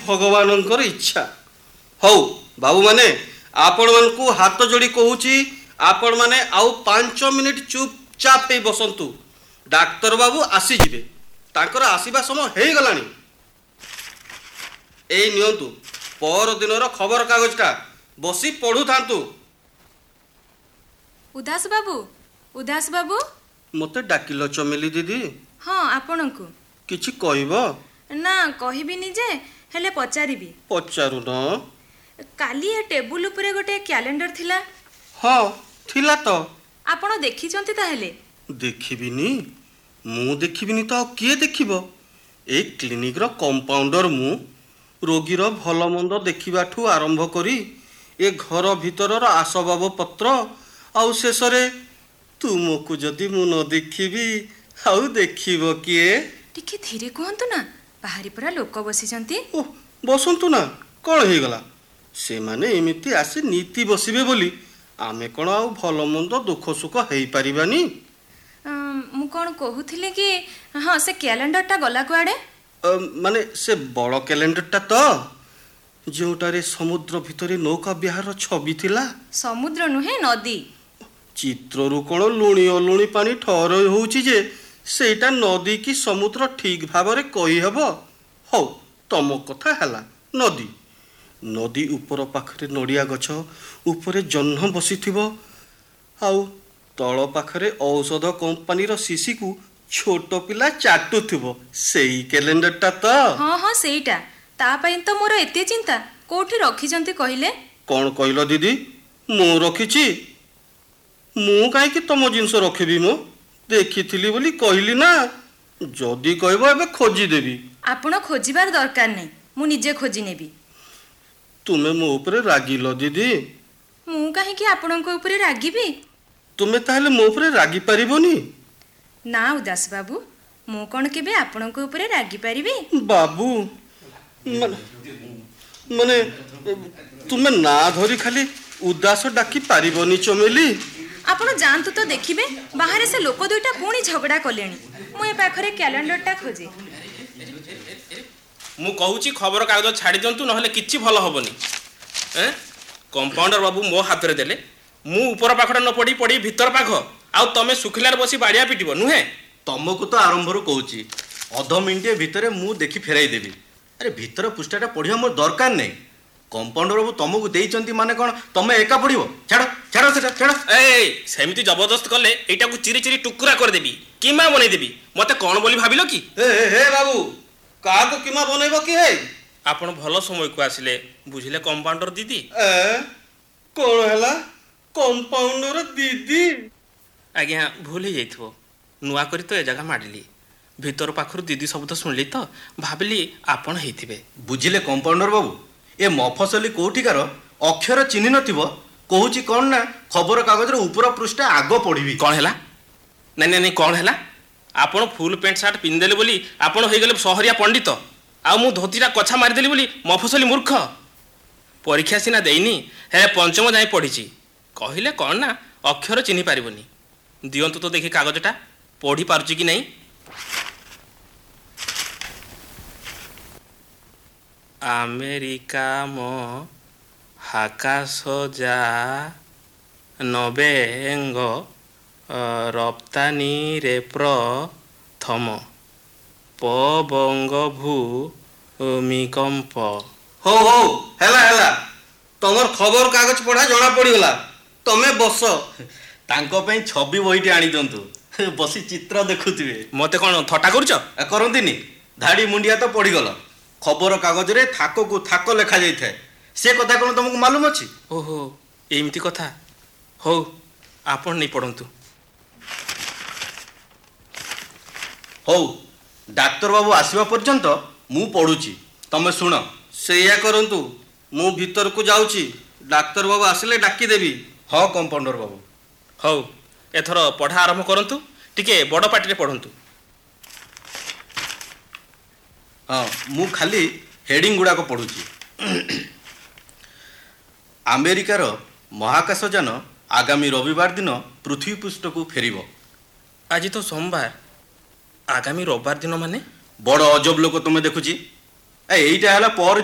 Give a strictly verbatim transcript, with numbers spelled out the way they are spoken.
भगवानंकर इच्छा। हौ बाबू माने आपण मानकु हाथ जोड़ी कहूची आपण माने आउ पांच मिनिट चुपचाप हे बसंतु। डाक्तर बाबू आसी जिवे, तांकर आसीबा समय हे गलानी। एई नियंतु पर दिनर खबर कागजटा, बसी पढ़ु थांतु। उदास बाबू, उदास बाबू मते डाकिलो चमेली दीदी? हाँ आपनकु किछि कहबो? ना कहिबिनी जे हेले पचारिबी। पचारु न। काली ए टेबुल उपरे गोटे कैलेंडर थिला। हाँ थिला तो। आपण देखिचंती ताहेले? देखिबिनी मु देखिबिनी तो किए देखिबो? ए क्लिनिक रो कंपाउंडर मु रोगीर भल मंद देखिबाठू आरंभ करी ए घर भीतर आसबाब पत्र आउ शेषरे तुमको जदि मु न देखिबी आउ देखिबो किए? टिके धीरे कहंतु ना, बाहरी परा लोक बसिचंती। ओ बसंतु ना, कोन हे गला? से माने एमिति आसी नीति बसिबे बोली आमे कोन आउ भल मंद दुख सुख हेई परिबानी? मु कोन कहूथिले कि हाँ से कैलेंडरटा गला कुआडे? माने से बड़ कैलेंडरटा तो जोटारे समुद्र भितरे नौका विहार छवि थिला। समुद्र नुहे नदी। चित्ररु कोन लुणी अलुणी पानी ठहर होउची जे सेटा नदी की समुद्र ठीक भाबरे कहि हबो? हौ तम कथा हला नदी। नदी ऊपर पाखरे नड़िया गछ ऊपर जह्न बसिथिबो आउ तल पाखरे औषध कंपनी रो सीसी को छोट पिला चाटुथिबो, सेई कैलेंडरटा तो। हाँ हाँ सेईटा। ता पई तो मोर एते चिंता। कोठी रखिचंती कहिले? कोन कहिलो दीदी? मु रखिची? मु काहे कि तम जिंस रखिबी? मो देखिथिली बोली कहली ना। जदी कहबो एबे खोजी देबी। आपण खोजिबार दरकार नै, मु निजे खोजी नेबी। तुमे मो ऊपर रागिलो दीदी? मु काहे कि आपणको ऊपर रागिबी? तुमे ताहले मो ऊपर रागी परिबोनी? ना उदास बाबू, मु कोन केबे आपणको ऊपर रागी परिबी? बाबू माने माने तुमे ना धरी खाली उदास डाकी पारिबोनी चमेली? आपण जानतु तो देखिबे बाहर से लोक दुईटा पुणी झगड़ा कलेनी। मु ए पाखरे कैलेंडरटा खोजे। मु कहूची खबर कागज छाड़ी दियंतु, नहले किछि भल हबनी। ए कंपाउंडर बाबू मो हाथ रे देले, मु ऊपर पाखडा न पड़ी पड़ी भीतर पाख आउ तमे सुखिलार बसी बाड़िया पिटिबो नुहे? तमको तो आरंभरू कहूची अध मिनिटे भितर मु देखि फेराई देबी। अरे भीतर पृष्ठाटा पढ़िया मोर दरकार नै। कंपाउंडर बाबू तमको देइचंती माने कोन तमे एका पढ़िबो? छाड़ो छाड़ो सेटा छाड़ो। ए सेमिति जबरदस्त करले एटा को चिरी चिरी टुकुरा कर देबी, कीमा बनै देबी। मते कोन बोली भाबिलो की? ए हे बाबू का को कीमा बनैबो की हे? आपण भलो समय को आसिले बुझिले कंपाउंडर दीदी। ए कोन हला कंपाउंडर दीदी? आज्ञा भूल ही जाइथबो, नुआ करी तो ए जगह माडली भीतर पाखरु दीदी शब्द सुनली तो भाबिली आपण हेइथिबे। बुझिले कंपाउंडर बाबू, ए मफसली कोठिकार अक्षर चिन्हि नथिबो कहूची कोन ना खबर कागज रे ऊपर पृष्ठ आग पढ़िबी। कोन हला? नै नै नै कोन हला? आपण फुल पेंट शर्ट पिन देले बोली आपण होई गेले सहरिया पंडित, आ मु धोतीरा कछा मारि देली बोली मफसली मूर्ख। परीक्षा सिना देइनी, हे पंचम जाई पढ़िची। कहिले कोन ना अक्षर चिन्हि पारिबोनी। दियंतु तो देखि कागजटा पढ़ी पारुची कि नहीं? अमेरिका मो हाकाश जा नबेंग रप्तानी रे प्रथम पबंग भूमिकंप। हो हो हेला हेला तमर खबर कागज पढ़ा जना पड़ीगला। तमे बस। तांको पई छवि बहिटे आनी दंतु, बसी चित्र देखुथिबे। मते कोन थटा करूछ? करंतिनी धाड़ी मुंडिया तो पड़ी गल। खबर कागज रे थाको को थाको लेखा जाई थाए, से कथा कोन तुमको मालूम अछि? ओहो एमती कथा। हो आपण नहीं पढ़ंतु। हो डाक्टर बाबू आसीबा पर्यंत मु पढुची, तमे सुन। सेया करंतु, मु भीतर को जाउची। डाक्टर बाबू आसिले डाकी देबी। हाँ कंपाउंडर बाबू। हो एथर पढ़ा आरंभ करंतु, टिके बड़ पाटी रे पढ़ंतु। हाँ मु खाली हेडिंग गुड़ा को पढ़ुची। अमेरिकार महाकाशयान आगामी रविवार दिन पृथ्वी पृष्ठ को फेरिबो। आज तो सोमवार, आगामी रविवार दिन माने? बड़ अजब लोक तुम देखुची। एईटा हला पर